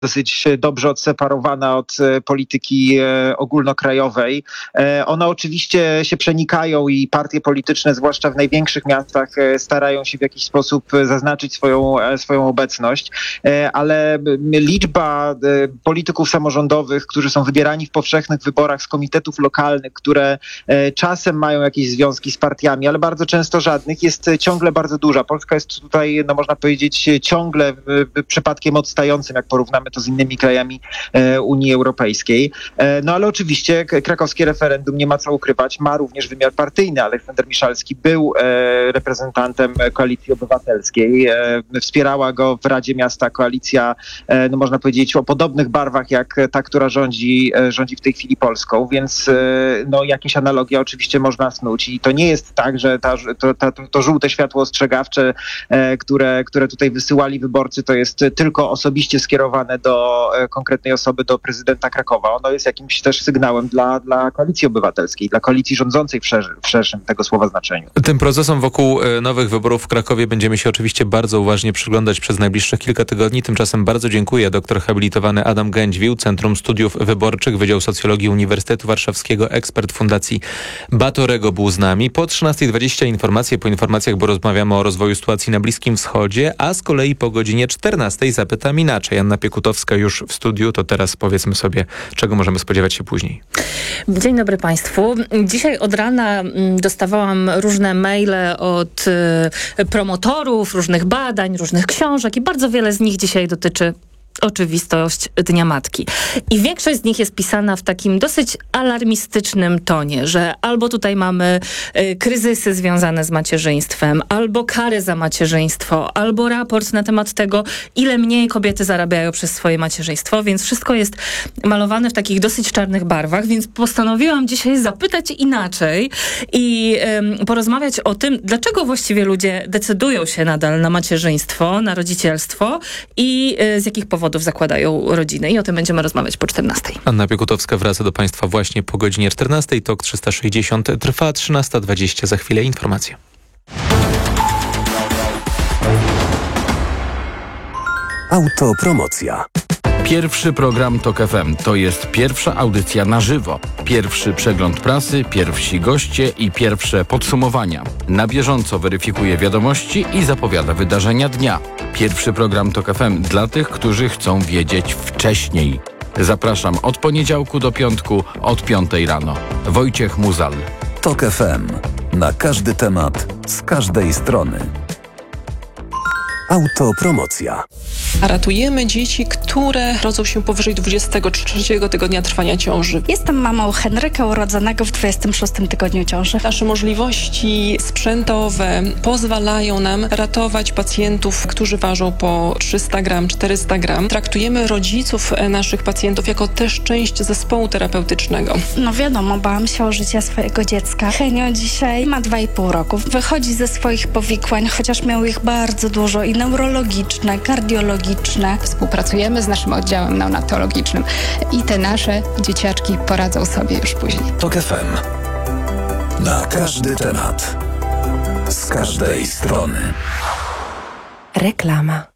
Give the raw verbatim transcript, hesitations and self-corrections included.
dosyć dobrze odseparowana od polityki ogólnokrajowej. One oczywiście się przenikają i partie polityczne, zwłaszcza w największych miastach, starają się w jakiś sposób zaznaczyć swoją, swoją obecność, ale liczba polityków samorządowych, którzy są wybierani w powszechnych wyborach z komitetów lokalnych, które czasem mają jakieś związki z partiami, ale bardzo często żadnych, jest ciągle bardzo duża. Polska jest tutaj, no można powiedzieć, ciągle przypadkiem odstającym, jak porównamy to z innymi krajami Unii Europejskiej. No ale oczywiście krakowskie referendum, nie ma co ukrywać, ma również wymiar partyjny. Aleksander Miszalski był reprezentantem Koalicji Obywatelskiej. Wspierała go w Radzie Miasta koalicja, no można powiedzieć, o podobnych barwach jak ta, która rządzi, rządzi w tej chwili Polską, więc no jakieś analogie oczywiście można snuć i to nie jest tak, że ta, to, ta, to żółte światło ostrzegawcze, które, które tutaj wysyłali wyborcy, to jest tylko osobiście skierowane do konkretnej osoby, do prezydenta Krakowa. Ono jest jakimś też sygnałem dla, dla Koalicji Obywatelskiej, dla koalicji rządzącej w, szerszy, w szerszym tego słowa znaczeniu. Tym procesom wokół nowych wyborów w Krakowie będziemy się oczywiście bardzo uważnie przyglądać przez najbliższych kilka tygodni. Tymczasem bardzo dziękuję. Doktor habilitowany Adam Gędźwił, Centrum Studiów Wyborczych, Wydział Socjologii Uniwersytetu Warszawskiego, ekspert Fundacji Batorego był z nami. Po trzynastej dwadzieścia informacje, po informacjach, bo rozmawiamy o rozwoju sytuacji na Bliskim Wschodzie, a z kolei po godzinie czternastej zapytam inaczej. Anna Piekutowska już w studiu, to teraz powiedzmy sobie, czego możemy spodziewać się później. Dzień dobry Państwu. Dzisiaj od rana dostawałam różne maile od y, promotorów, różnych badań, różnych książek i bardzo wiele z nich dzisiaj dotyczy oczywistość Dnia Matki. I większość z nich jest pisana w takim dosyć alarmistycznym tonie, że albo tutaj mamy y, kryzysy związane z macierzyństwem, albo kary za macierzyństwo, albo raport na temat tego, ile mniej kobiety zarabiają przez swoje macierzyństwo, więc wszystko jest malowane w takich dosyć czarnych barwach, więc postanowiłam dzisiaj zapytać inaczej i y, porozmawiać o tym, dlaczego właściwie ludzie decydują się nadal na macierzyństwo, na rodzicielstwo i y, z jakich powodów zakładają rodziny i o tym będziemy rozmawiać po czternastej. Anna Piekutowska wraca do Państwa właśnie po godzinie czternastej. Tok trzysta sześćdziesiąt trwa, trzynasta dwadzieścia. Za chwilę informacje. Autopromocja. Pierwszy program Tok F M to jest pierwsza audycja na żywo. Pierwszy przegląd prasy, pierwsi goście i pierwsze podsumowania. Na bieżąco weryfikuje wiadomości i zapowiada wydarzenia dnia. Pierwszy program Tok F M dla tych, którzy chcą wiedzieć wcześniej. Zapraszam od poniedziałku do piątku od piątej rano. Wojciech Muzal. Tok F M. Na każdy temat, z każdej strony. Autopromocja. Ratujemy dzieci, które rodzą się powyżej dwudziestego trzeciego tygodnia trwania ciąży. Jestem mamą Henryka, urodzonego w dwudziestym szóstym tygodniu ciąży. Nasze możliwości sprzętowe pozwalają nam ratować pacjentów, którzy ważą po trzysta gram, czterysta gram. Traktujemy rodziców naszych pacjentów jako też część zespołu terapeutycznego. No wiadomo, bałam się o życie swojego dziecka. Henio dzisiaj ma dwa i pół roku. Wychodzi ze swoich powikłań, chociaż miał ich bardzo dużo i neurologiczne, kardiologiczne. Współpracujemy z naszym oddziałem neonatologicznym i te nasze dzieciaczki poradzą sobie już później. Tok F M. Na każdy temat. Z każdej strony. Reklama.